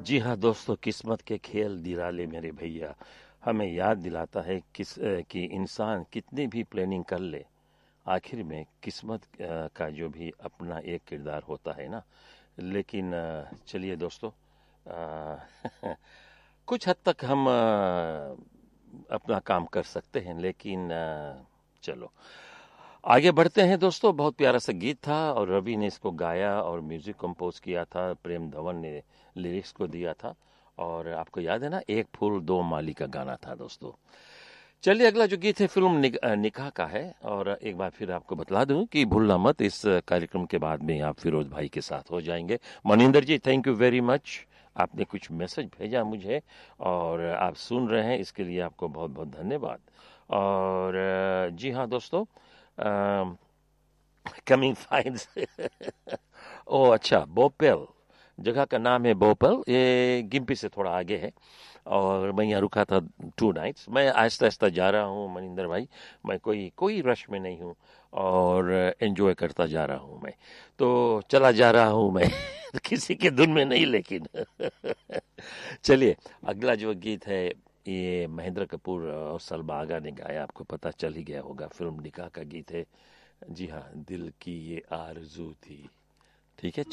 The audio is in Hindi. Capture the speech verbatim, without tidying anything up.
जी हाँ दोस्तों, किस्मत के खेल निराले मेरे भैया हमें याद दिलाता है किस अ, कि इंसान कितनी भी प्लानिंग कर ले, आखिर में किस्मत अ, का जो भी अपना एक किरदार होता है ना। लेकिन अ, चलिए दोस्तों, अ, कुछ हद तक हम अ, अपना काम कर सकते हैं, लेकिन अ, चलो आगे बढ़ते हैं दोस्तों। बहुत प्यारा सा गीत था और रवि ने इसको गाया और म्यूजिक कंपोज किया था, प्रेम धवन ने लिरिक्स को दिया था। और आपको याद है ना, एक फूल दो माली का गाना था दोस्तों। चलिए अगला जो गीत है फिल्म निक, अ, निकाह का है। और एक बार फिर आपको बतला दूं कि भूलना मत, इस कार्यक्रम के बाद में आप फिरोज भाई के साथ हो जाएंगे। मनिंदर जी, थैंक यू वेरी मच, आपने कुछ मैसेज भेजा मुझे और आप सुन रहे हैं, इसके लिए आपको बहुत बहुत धन्यवाद। और अ, जी हाँ दोस्तों, कमिंग फाइन्स ओ अच्छा, बोपेल जगह का नाम है बोपेल, ये गिम्पी से थोड़ा आगे है। और मैं यहाँ रुका था टू नाइट्स। मैं आहिस्ता आहिस्ता जा रहा हूँ मनिंदर भाई, मैं कोई कोई रश में नहीं हूँ और एंजॉय करता जा रहा हूँ मैं, तो चला जा रहा हूँ मैं किसी के धुन में नहीं, लेकिन चलिए अगला जो गीत है ये महेंद्र कपूर और सलमा आगा ने गाया, आपको पता चल ही गया होगा, फिल्म निकाह का गीत है। जी हाँ, दिल की ये आरज़ू थी। ठीक है।